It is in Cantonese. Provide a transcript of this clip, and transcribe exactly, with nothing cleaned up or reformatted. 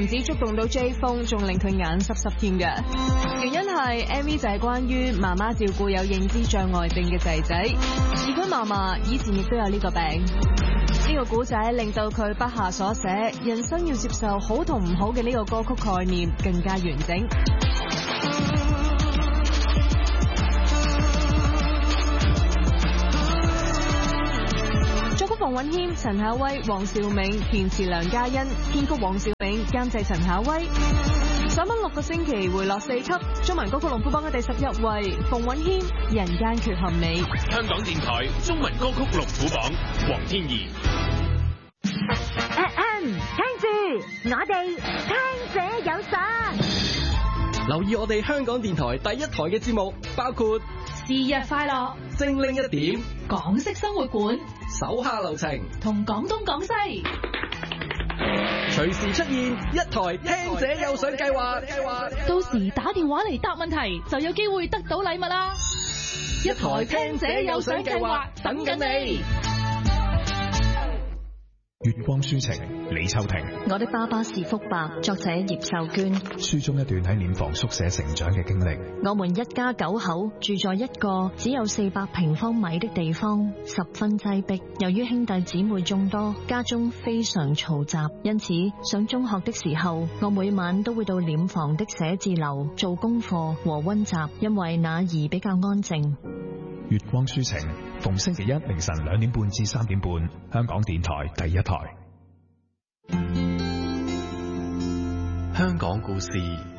唔止觸動到 J 風，仲令佢眼濕濕添嘅。原因係 M V 就係關於媽媽照顧有認知障礙症嘅仔仔，而佢嫲嫲以前亦都有呢個病。呢個古仔令到佢筆下所寫人生要接受好同唔好嘅呢個歌曲概念更加完整。作曲馮允謙、陳巧威、黃兆銘，填詞梁嘉欣，編曲黃兆銘，監製陳巧威。上榜六個星期回落四級，中文歌曲龍虎榜嘅第十一位，馮允謙《人間缺陷美》。 香港電台中文歌曲龍虎榜，黃天怡。 聽住，我哋聽者有賞。 留意我哋香港電台第一台嘅節目，包括是日快樂、 精靈一點、 港式生活館、 手下留情同廣東廣西。 隨時出現一台聽者有賞計劃，計劃到時打電話嚟答問題，就有機會得到禮物啦！一台聽者有賞計劃等緊你。 月光書情，李秋婷。 我的爸爸是福伯，作者葉秀娟。 書中一段喺殮房宿舍成長嘅經歷。 我們一家九口住在一個只有四百平方米的地方，十分擠迫。由於兄弟姊妹眾多，家中非常嘈雜，因此上中學的時候，我每晚都會到殮房的寫字樓做功課和溫習，因為那兒比較安靜。 月光書情，逢星期一凌晨兩點半至三點半，香港電台第一台。 香港故事。